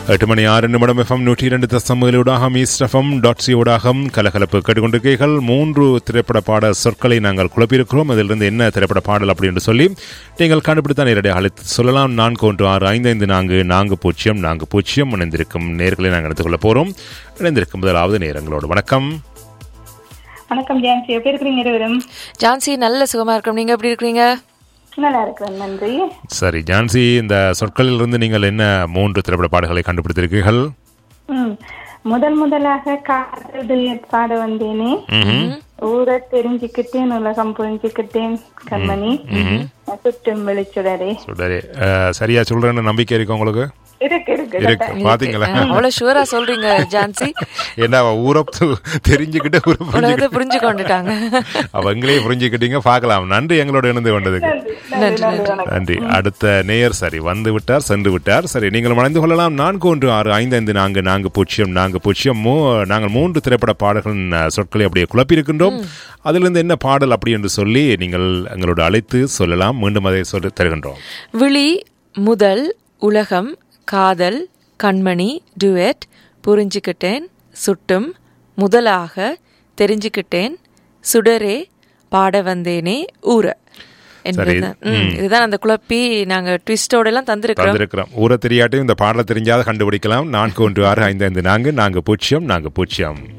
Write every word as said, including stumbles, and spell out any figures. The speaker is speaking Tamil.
எட்டு மணி ஆறு நிமிடம் எஃப்எம் நூற்றி இரண்டு தசமூடாக ஈஸ்ட் எஃப்எம் டாட் சி ஊடாக கலகலப்பு கேட்டுக்கொண்டிருக்கீர்கள். மூன்று திரைப்பட பாட சொற்களை நாங்கள் குழப்பியிருக்கிறோம். அதிலிருந்து என்ன திரைப்பட பாடல் அப்படி என்று சொல்லி நீங்கள் கண்டுபிடித்தான் நேரடியாக அழைத்து சொல்லலாம். நான்கு ஒன்று ஆறு ஐந்து ஐந்து நான்கு நான்கு பூஜ்ஜியம் நான்கு பூஜ்ஜியம் இணைந்திருக்கும் நேர்களை நாங்கள் எடுத்துக்கொள்ள போகிறோம். இணைந்திருக்கும் முதலாவது நேரங்களோடு வணக்கம். வணக்கம் ஜான்சி, எப்படி இருக்கிறீங்க இருவரும்? ஜான்சி நல்ல சுகமா இருக்கும். நீங்க எப்படி இருக்கிறீங்க? நல்லா இருக்கிறேன், நன்றி. சரி ஜான்சி, இந்த சொற்களில் இருந்து நீங்கள் என்ன மூன்று திரைப்பட பாடல்களை கண்டுபிடித்திருக்கீர்கள்? முதல் முதலாக காதல் பாட வந்தேனே, ஊரை தெரிஞ்சுக்கிட்டேன், உலகம் புரிஞ்சுக்கிட்டேன், கண்மணி, சுற்றும் வெளிச்சுடரே. சுடரே சரியா சொல்றேன்னு நம்பிக்கை இருக்கு உங்களுக்கு? இருக்கு இருக்கு இருக்கு. பாத்தீங்களா, அவ்வளவு ஷூரா சொல்றீங்க ஜான்சி. என்ன ஊரை தெரிஞ்சுக்கிட்டு புரிஞ்சு கொண்டுட்டாங்க, அவங்களே புரிஞ்சுக்கிட்டீங்க. பார்க்கலாம். நன்றி எங்களோட இணைந்து கொண்டதுக்கு. நன்றி. அடுத்த நேயர் சரி வந்து விட்டார், சென்று விட்டார். சரி, நீங்கள் மறைந்து கொள்ளலாம். நான்கு ஒன்று ஆறு ஐந்து ஐந்து நான்கு நான்கு பூஜ்ஜியம் நான்கு பூஜ்ஜியம். நாங்கள் மூன்று திரைப்பட பாடல்களின் சொற்களை அப்படியே குழப்பி இருக்கின்றோம். அதிலிருந்து என்ன பாடல் அப்படி என்று சொல்லி நீங்கள் எங்களோட அழைத்து சொல்லலாம். மீண்டும் அதை சொல்லி தருகின்றோம். விழி, முதல், உலகம், காதல், கண்மணி, டுவெட், புரிஞ்சுக்கிட்டேன், சுட்டும், முதலாக, தெரிஞ்சுக்கிட்டேன், சுடரே, பாட வந்தேனே, ஊர. இதுதான் அந்த குழப்பி நாங்க ட்விஸ்டோட எல்லாம் தந்திருக்கிறோம். ஊரை தெரியாட்டும் இந்த பாடலை தெரிஞ்சாத கண்டுபிடிக்கலாம். நான்கு ஒன்று ஆறு ஐந்து ஐந்து நான்கு நான்கு பூஜ்ஜியம் நான்கு பூஜ்ஜியம்.